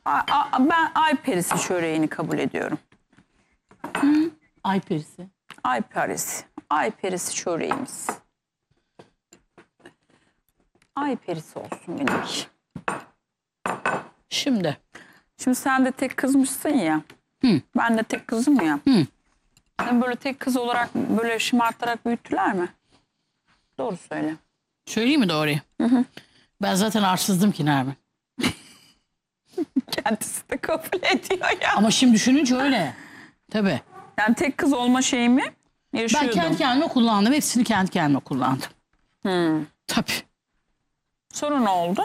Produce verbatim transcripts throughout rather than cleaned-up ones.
A, a, ben ay perisi çöreğini kabul ediyorum. Hı, ay perisi. Ay perisi. Ay perisi çöreğimiz. Ay perisi olsun benimki. Şimdi. Şimdi sen de tek kızmışsın ya. Hı. Ben de tek kızım ya. Hı. Sen böyle tek kız olarak böyle şımartarak büyüttüler mi? Doğru söyle. Söyleyeyim mi doğruyu? Hı hı. Ben zaten arsızdım ki Nermin. Kendisi de kabul ediyor ya. Ama şimdi düşününce öyle. Tabii. Yani tek kız olma şeyimi yaşıyordum. Ben kendi kendime kullandım. Hepsini kendi kendime kullandım. Hmm. Tabii. Sonra ne oldu?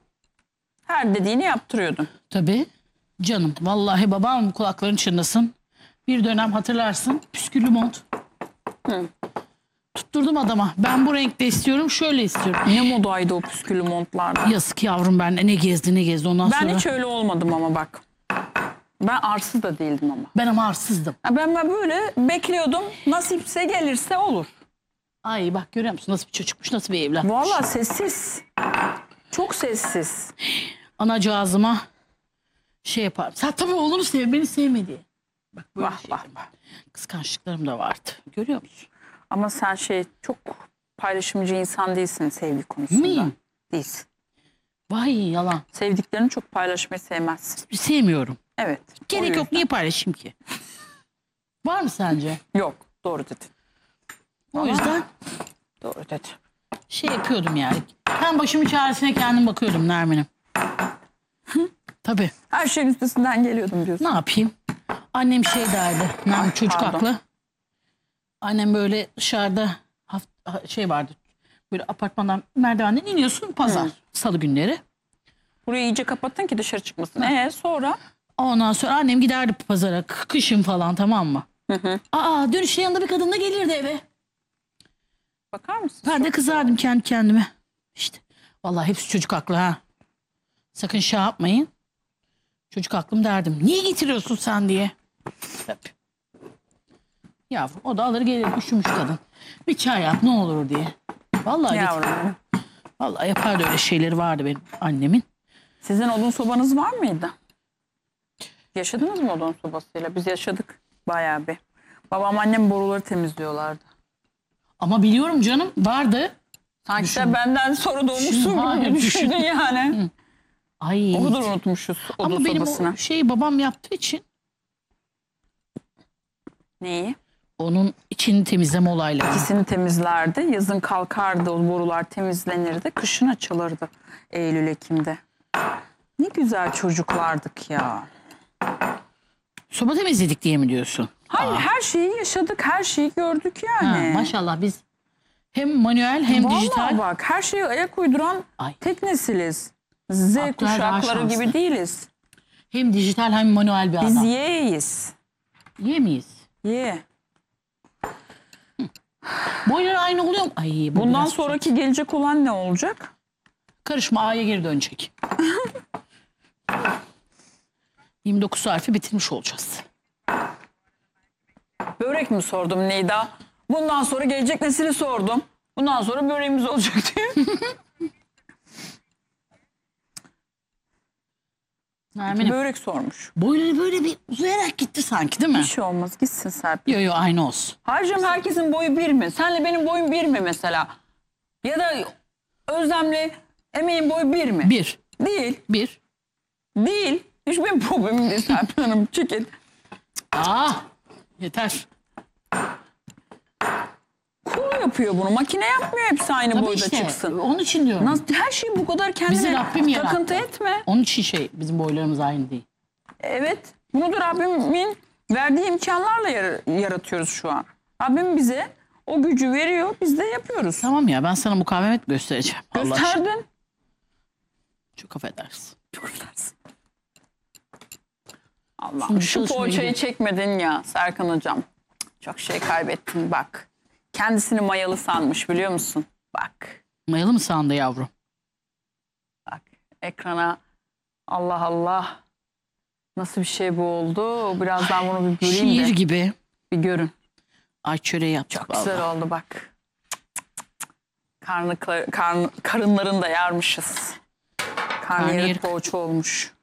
Her dediğini yaptırıyordun. Tabii. Canım. Vallahi babam kulakların çınlasın. Bir dönem hatırlarsın. Püsküllü mont. Hı. Tutturdum adama. Ben bu renkte istiyorum. Şöyle istiyorum. Ne modaydı o püsküllü montlarda? Yazık yavrum ben ne gezdi ne gezdi ondan Ben sonra. hiç öyle olmadım ama bak. Ben arsız da değildim ama. Ben ama arsızdım. Ben, ben böyle bekliyordum. Nasipse gelirse olur. Ay bak görüyor musun nasıl bir çocukmuş nasıl bir evlatmış. Vallahi sessiz. Çok sessiz. Anacığızıma şey yapar. Sen tabii oğlunu sev beni sevmedi. Bak böyle Vah şey. vah vah. Kıskançlıklarım da vardı. Görüyor musun? Ama sen şey çok paylaşımcı insan değilsin sevgi konusunda. Miyim? Değilsin. Vay yalan. Sevdiklerini çok paylaşmayı sevmezsin. Sevmiyorum. Evet. Gerek yok niye paylaşayım ki? Var mı sence? Yok. Doğru dedin. O yüzden Doğru dedin. şey yapıyordum yani. Ben başımın çaresine kendim bakıyordum Nermin'im. Tabii. Her şeyin üstesinden geliyordum diyorsun. Ne yapayım? Annem şey derdi. Nermin çocuk pardon. haklı. Annem böyle dışarıda hafta, şey vardı. Böyle apartmandan merdivenden iniyorsun pazar. Hı. Salı günleri. Burayı iyice kapattın ki dışarı çıkmasın. Ee sonra? Ondan sonra annem giderdi pazara kışın falan tamam mı? Hı hı. Aa dönüşte yanında bir kadınla gelirdi eve. Bakar mısın? Ben de kızardım kendi kendime. İşte vallahi hepsi çocuk haklı ha. Sakın şey yapmayın. Çocuk aklım derdim. Niye getiriyorsun sen diye. Tabii. Yavrum o da alır gelir üşümüş kadın. Bir çay yap ne olur diye. Vallahi Yavrum. getir. Vallahi yapardı öyle şeyleri vardı benim annemin. Sizin odun sobanız var mıydı? Yaşadınız mı odun sobasıyla? Biz yaşadık bayağı bir. Babam annem boruları temizliyorlardı. Ama biliyorum canım vardı. Sanki Düşün. de benden sonra doğmuşsun Düşün, gibi hayır, düşündün düşün. yani. Ay. O kadar unutmuşuz odun Ama benim sobasını. o şeyi babam yaptığı için Neyi? onun içini temizleme olayları. İkisini temizlerdi. Yazın kalkardı, o borular temizlenirdi. Kışın açılırdı Eylül, Ekim'de. Ne güzel çocuklardık ya. Soba temizledik diye mi diyorsun? Hayır, Aa. her şeyi yaşadık, her şeyi gördük Ha, yani. maşallah biz hem manuel hem Vallahi dijital. bak, her şeye ayak uyduran Ay. tek nesiliz. Z Aklar daha kuşakları şanslı. gibi değiliz. Hem dijital hem manuel bir Biz adam. yeyiz. Ye miyiz? Ye. Boyları aynı oluyor mu? Ay, bu Bundan biraz sonraki gelecek olan ne olacak? karışma A'ya geri dönecek. yirmi dokuz harfi bitirmiş olacağız. Börek mi sordum Neyda? Bundan sonra gelecek nesili sordum. Bundan sonra böreğimiz olacak diye. Nermin'im, Börek sormuş. boyları böyle bir uzayarak gitti sanki değil mi? Bir şey olmaz, gitsin Serpil. Yo yo aynı olsun. Harcım herkesin boyu bir mi? Senle benim boyum bir mi mesela? Ya da Özlem'le Emeğin boyu bir mi? Bir. Değil. Bir. Değil. Hiç benim problemim değil Serpil Hanım. Çekin. Aa, yeter. Kul yapıyor bunu. Makine yapmıyor, hepsi aynı Tabii boyda işte, çıksın. onun için diyorum. Nasıl, her şeyi bu kadar Bizi kendine Rabbim yarattı. takıntı etme. Onun için şey bizim boylarımız aynı değil. Evet. Bunu da Rabbimin verdiği imkanlarla yar- yaratıyoruz şu an. Rabbim bize o gücü veriyor. Biz de yapıyoruz. Tamam ya ben sana mukavemet göstereceğim. Allah aşkına. Gösterdin. Çok affedersin. Çok affedersin. Allah. Şimdi Şu çalışmaya poğaçayı gidiyor. çekmedin ya Serkan hocam. Çok şey kaybettin bak. Kendisini mayalı sanmış biliyor musun? Bak. Mayalı mı sandı yavrum? Bak. Ekrana Allah Allah. Nasıl bir şey bu oldu? Birazdan bunu bir göreyim Şiir de. gibi. Bir görün. Ay çöreği yaptık Çok vallahi. güzel oldu bak. Karnı, karn, karınlarını da yarmışız. Karnıyarık Karnıyarık. poğaça olmuş.